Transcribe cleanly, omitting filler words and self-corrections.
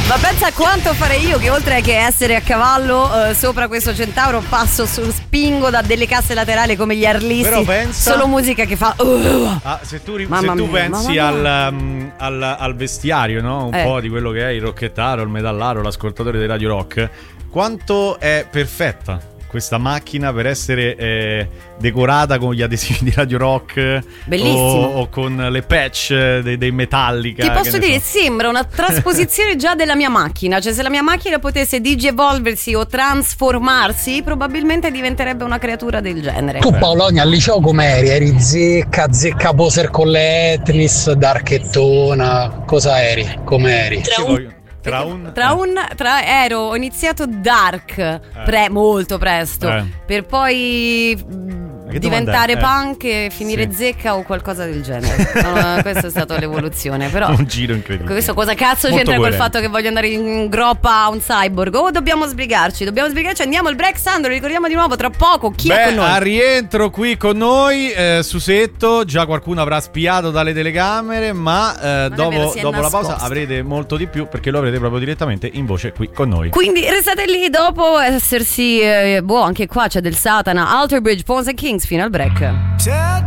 Ma pensa a quanto farei io, che oltre che essere a cavallo sopra questo centauro spingo da delle casse laterali come gli arlisti. Però pensa, solo musica che fa se tu pensi al vestiario, no? Un po' di quello che è il rocchettaro, il metallaro, l'ascoltatore di Radio Rock, quanto è perfetta questa macchina per essere decorata con gli adesivi di Radio Rock. Bellissimo. O con le patch dei Metallica. Ti posso dire, sembra una trasposizione già della mia macchina. Cioè, se la mia macchina potesse digievolversi o trasformarsi, probabilmente diventerebbe una creatura del genere. Tu Paolonia al liceo com'eri? Eri zecca poser con le Etnis, darchettona? Cosa eri? Com'eri? Ho iniziato dark molto presto, per poi diventare punk e finire zecca o qualcosa del genere. Questa è stata l'evoluzione, però un giro incredibile. Questo cosa cazzo Molto c'entra coerente. col fatto che voglio andare in groppa a un cyborg? Dobbiamo sbrigarci, andiamo al break. Sandro, ricordiamo di nuovo tra poco chi è con noi. A rientro qui con noi Susetto, già qualcuno avrà spiato dalle telecamere, ma dopo la pausa avrete molto di più, perché lo avrete proprio direttamente in voce qui con noi. Quindi restate lì, dopo essersi anche qua c'è del Satana, Alter Bridge, Pawns and Kings fino al break.